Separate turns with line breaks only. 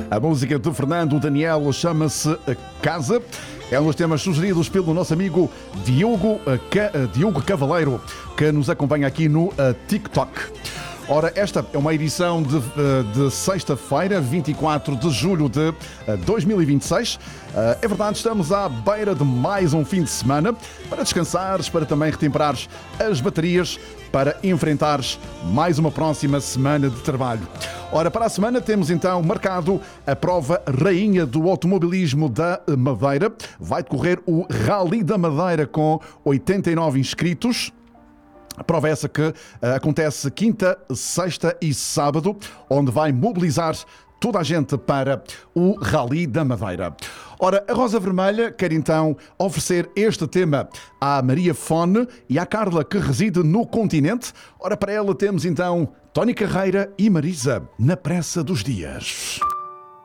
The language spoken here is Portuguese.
A música de Fernando Daniel chama-se Casa. É um dos temas sugeridos pelo nosso amigo Diogo Cavaleiro, que nos acompanha aqui no TikTok. Ora, esta é uma edição de sexta-feira, 24 de julho de 2026. É verdade, estamos à beira de mais um fim de semana para descansares, para também retemperares as baterias, para enfrentares mais uma próxima semana de trabalho. Ora, para a semana temos então marcado a prova rainha do automobilismo da Madeira. Vai decorrer o Rally da Madeira com 89 inscritos. A prova é essa que acontece quinta, sexta e sábado, onde vai mobilizar toda a gente para o Rally da Madeira. Ora, a Rosa Vermelha quer então oferecer este tema à Maria Fone e à Carla, que reside no continente. Ora, para ela temos então Tony Carreira e Marisa, Na Pressa dos Dias.